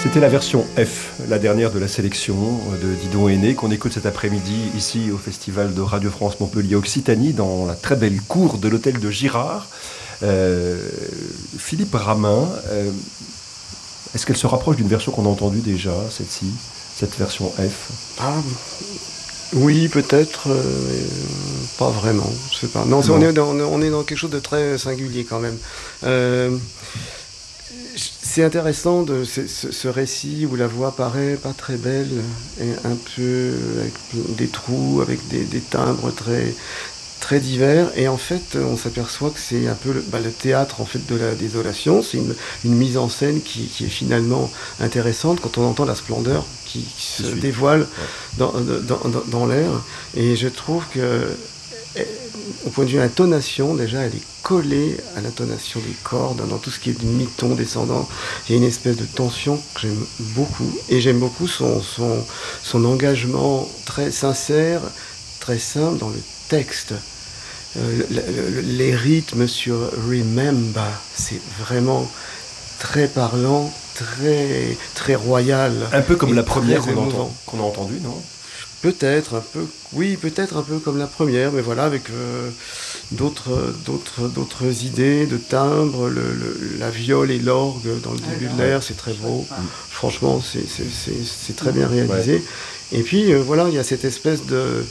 C'était la version F, la dernière de la sélection de Didon Aîné, qu'on écoute cet après-midi ici au Festival de Radio France Montpellier Occitanie, dans la très belle cour de l'hôtel de Girard. Philippe Ramin, est-ce qu'elle se rapproche d'une version qu'on a entendue déjà, cette version F? Oui, peut-être, pas vraiment, je sais pas. Non, on est dans quelque chose de très singulier quand même. C'est intéressant ce récit où la voix paraît pas très belle, et un peu avec des trous, avec des timbres très, très divers. Et en fait, on s'aperçoit que c'est un peu le théâtre en fait de la désolation. C'est une mise en scène qui est finalement intéressante quand on entend la splendeur qui se dévoile dans l'air. Et je trouve que, au point de vue intonation, déjà, elle est collée à l'intonation des cordes, dans tout ce qui est du mi-ton descendant. Il y a une espèce de tension que j'aime beaucoup. Et j'aime beaucoup son engagement très sincère, très simple dans le texte. Les rythmes sur Remember, c'est vraiment très parlant, très, très royal. Un peu comme la première qu'on a entendue, non ? Peut-être un peu, oui, peut-être un peu comme la première, mais voilà, avec d'autres idées de timbres, la viole et l'orgue dans le début de l'air, c'est très beau. Franchement, c'est très bien réalisé. Ouais. Et puis voilà, il y a cette espèce de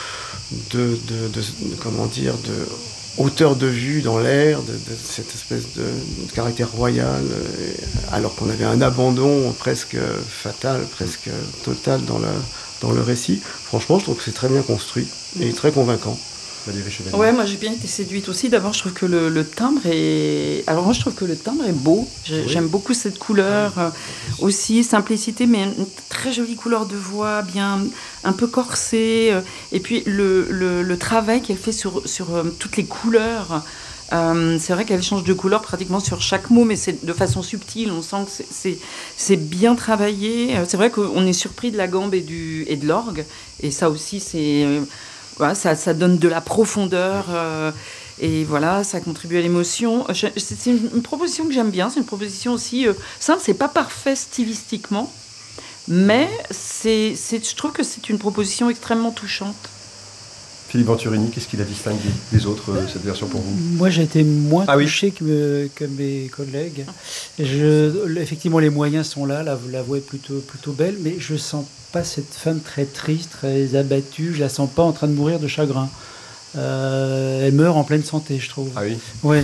hauteur de vue dans l'air, de cette espèce de caractère royal, alors qu'on avait un abandon presque fatal, presque total dans le récit. Franchement, je trouve que c'est très bien construit et très convaincant. Ouais, moi j'ai bien été séduite aussi. D'abord, je trouve que le timbre est... Alors moi, je trouve que le timbre est beau. J'aime beaucoup cette couleur. Aussi, simplicité, mais une très jolie couleur de voix, bien un peu corsée. Et puis, le travail qu'elle fait sur toutes les couleurs. C'est vrai qu'elle change de couleur pratiquement sur chaque mot, mais c'est de façon subtile. On sent que c'est bien travaillé. C'est vrai qu'on est surpris de la gambe et de l'orgue. Et ça aussi, voilà, ça donne de la profondeur et voilà, ça contribue à l'émotion. C'est une proposition que j'aime bien. C'est une proposition aussi simple. C'est pas parfait stylistiquement, mais je trouve que c'est une proposition extrêmement touchante. Philippe Venturini, qu'est-ce qui la distingue des autres, cette version pour vous ? Moi, j'ai été moins touché que mes collègues. Effectivement, les moyens sont là, la voix est plutôt belle, mais je sens pas cette femme très triste, très abattue. Je la sens pas en train de mourir de chagrin. Elle meurt en pleine santé, je trouve. Ah oui ? Ouais.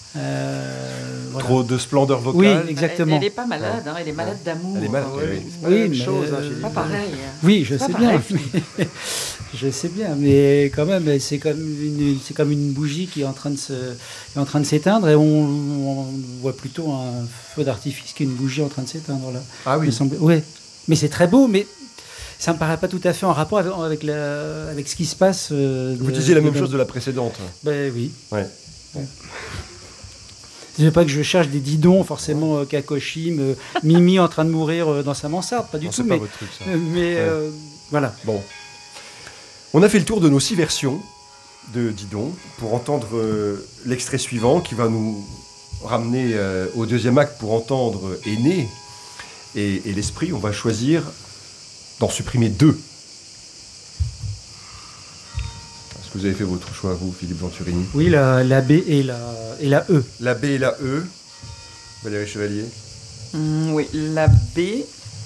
Voilà. Trop de splendeur vocale. Oui, exactement. Elle n'est pas malade, elle est malade d'amour. Elle est malade, oui, mais pas pareil. Oui, je sais bien. Je sais bien, mais quand même, c'est comme une bougie qui est en train de s'éteindre, et on voit plutôt un feu d'artifice qu'une bougie en train de s'éteindre là. Ah oui. Ouais, mais c'est très beau, mais ça me paraît pas tout à fait en rapport avec ce qui se passe. Vous disiez la même chose de la précédente. Ben oui. Ouais. Bon. Je ne veux pas que je cherche des Didon, forcément, Kakoshim, Mimi en train de mourir dans sa mansarde, pas du tout. C'est pas votre truc, ça. Mais voilà. Bon. On a fait le tour de nos 6 versions de Didon pour entendre l'extrait suivant qui va nous ramener au deuxième acte pour entendre Aîné et l'esprit. On va choisir d'en supprimer 2. Est-ce que vous avez fait votre choix, vous, Philippe Venturini ? Oui, la B et la E. La B et la E. Valérie Chevalier ? Oui, la B.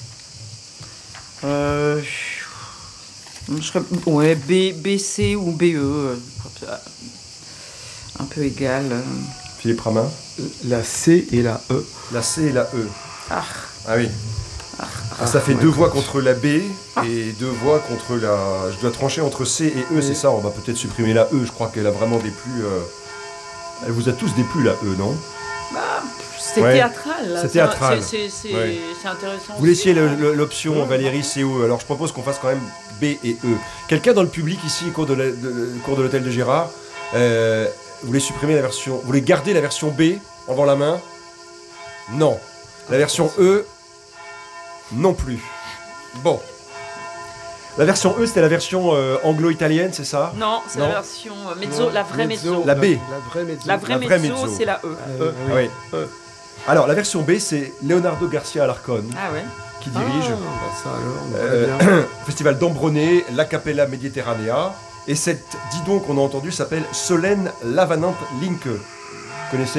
Ouais, B, C ou BE. Un peu égal. Philippe Ramin ? La C et la E. La C et la E. Ah oui. Ça fait 2 voix contre la B et 2 voix contre la... Je dois trancher entre C et E, c'est ça. On va peut-être supprimer la E. Je crois qu'elle a vraiment déplu... Elle vous a tous déplu, la E, non ? C'est théâtral. Là. C'est théâtral. C'est intéressant. Vous laissiez l'option Valérie C ou E. Alors je propose qu'on fasse quand même B et E. Quelqu'un dans le public ici, cours de l'hôtel de Girard, voulez supprimer la version... Vous voulez garder la version B en levant la main ? Non. La version E... Non plus. Bon. La version E, c'était la version anglo-italienne, c'est ça ? Non, c'est la version mezzo, la vraie mezzo. La B. La vraie mezzo, c'est la E. Oui. Alors, la version B, c'est Leonardo Garcia Alarcón qui dirige Festival d'Ambronay, La Capella Mediterranea. Et cette didon qu'on a entendue s'appelle Solène Lavanante Linke. Vous connaissez ?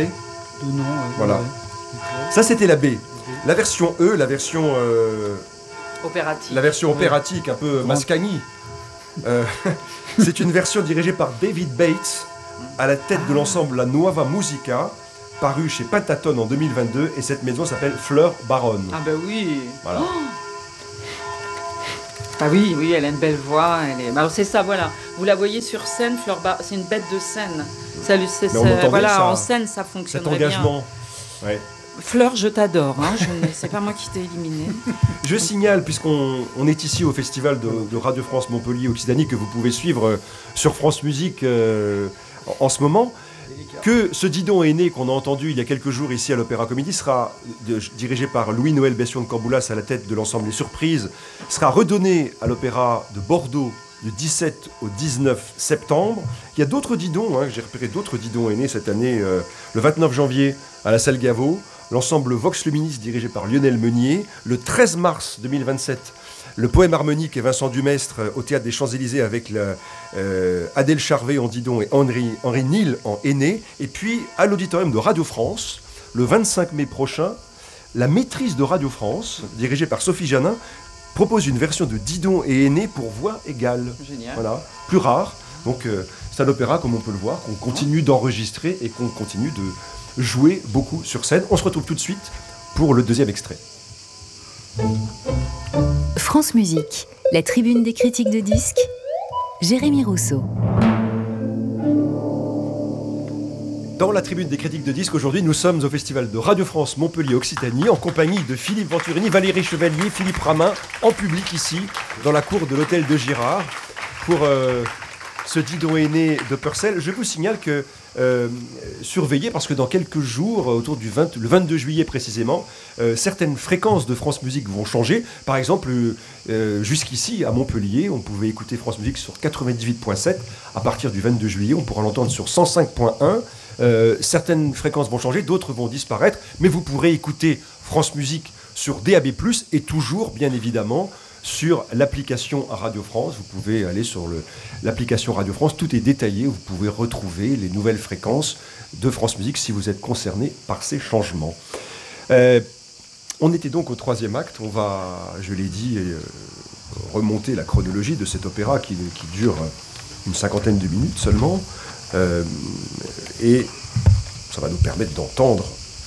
Non. Voilà. Ça, c'était la B. La version E, la version opératique, un peu Mascagni. C'est une version dirigée par David Bates, à la tête de l'ensemble La Nuova Musica, paru chez Pentaton en 2022, et cette maison s'appelle Fleur Baronne. Ah bah oui. Voilà. Ah oui, elle a une belle voix. Alors c'est ça, voilà. Vous la voyez sur scène, Fleur Baronne, c'est une bête de scène. En scène, ça fonctionnerait bien. Cet engagement. Ouais. Fleur, je t'adore. C'est pas moi qui t'ai éliminé. Je signale, puisqu'on est ici au festival de Radio France Montpellier Occitanie, que vous pouvez suivre sur France Musique en ce moment, que ce Didon aîné qu'on a entendu il y a quelques jours ici à l'Opéra Comédie sera dirigé par Louis-Noël Bession de Camboulas à la tête de l'ensemble Les Surprises, sera redonné à l'Opéra de Bordeaux du 17 au 19 septembre. Il y a d'autres Didons, j'ai repéré d'autres Didons aînés cette année, le 29 janvier à la Salle Gaveau, l'ensemble Vox Luminis dirigé par Lionel Meunier, le 13 mars 2027, le poème harmonique et Vincent Dumestre au Théâtre des Champs-Élysées avec Adèle Charvet en Didon et Henri Nil en aîné, et puis à l'auditorium de Radio France, le 25 mai prochain, la Maîtrise de Radio France, dirigée par Sophie Janin, propose une version de Didon et aîné pour voix égale. Génial. Voilà, plus rare. Donc c'est un opéra, comme on peut le voir, qu'on continue d'enregistrer et qu'on continue de jouer beaucoup sur scène. On se retrouve tout de suite pour le deuxième extrait. France Musique, la tribune des critiques de disques, Jérémy Rousseau. Dans la tribune des critiques de disques, aujourd'hui, nous sommes au festival de Radio France Montpellier Occitanie en compagnie de Philippe Venturini, Valérie Chevalier, Philippe Ramin, en public ici, dans la cour de l'hôtel de Girard, pour ce Didon aîné de Purcell. Je vous signale que surveillez, parce que dans quelques jours, autour du le 22 juillet précisément, certaines fréquences de France Musique vont changer. Par exemple, jusqu'ici, à Montpellier, on pouvait écouter France Musique sur 98.7. À partir du 22 juillet, on pourra l'entendre sur 105.1. Certaines fréquences vont changer, d'autres vont disparaître, mais vous pourrez écouter France Musique sur DAB+, et toujours, bien évidemment, sur l'application Radio France. Vous pouvez aller sur l'application Radio France, tout est détaillé, vous pouvez retrouver les nouvelles fréquences de France Musique si vous êtes concerné par ces changements. On était donc au troisième acte, on va, je l'ai dit, remonter la chronologie de cet opéra qui dure une cinquantaine de minutes seulement, et ça va nous permettre d'entendre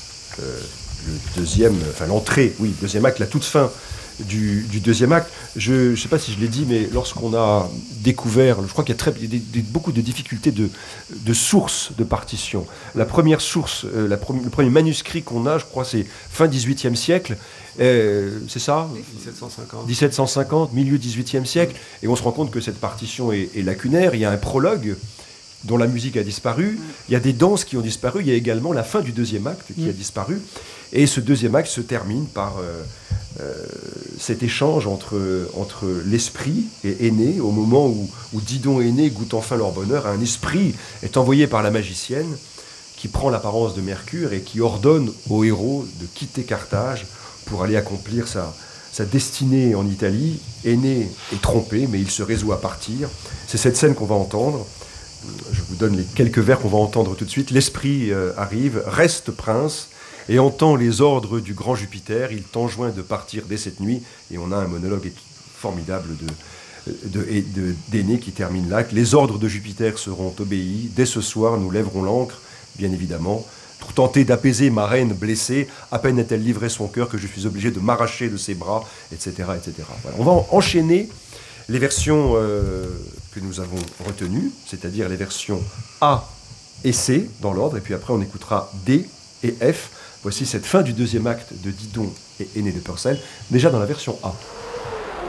l'entrée, deuxième acte, la toute fin du deuxième acte. Je ne sais pas si je l'ai dit, mais lorsqu'on a découvert, je crois qu'il y a beaucoup de difficultés de sources de partition. La première source, le premier manuscrit qu'on a, je crois, c'est fin 18e siècle. C'est ça ? 1750, milieu 18e siècle. Et on se rend compte que cette partition est lacunaire. Il y a un prologue dont la musique a disparu. Il y a des danses qui ont disparu. Il y a également la fin du deuxième acte qui a disparu. Et ce deuxième acte se termine par cet échange entre l'esprit et Aîné, au moment où Didon et Aîné goûtent enfin leur bonheur. Un esprit est envoyé par la magicienne qui prend l'apparence de Mercure et qui ordonne au héros de quitter Carthage pour aller accomplir sa destinée en Italie. Aîné est trompé, mais il se résout à partir. C'est cette scène qu'on va entendre. Je vous donne les quelques vers qu'on va entendre tout de suite. L'esprit arrive, reste prince, et entend les ordres du grand Jupiter. Il t'enjoint de partir dès cette nuit. Et on a un monologue formidable d'Aîné qui termine l'acte. Les ordres de Jupiter seront obéis. Dès ce soir, nous lèverons l'ancre, bien évidemment, pour tenter d'apaiser ma reine blessée. À peine a-t-elle livré son cœur que je suis obligé de m'arracher de ses bras, etc. etc. Voilà. On va enchaîner les versions que nous avons retenues, c'est-à-dire les versions A et C dans l'ordre, et puis après on écoutera D et F. Voici cette fin du deuxième acte de Didon et Aîné de Purcell, déjà dans la version A.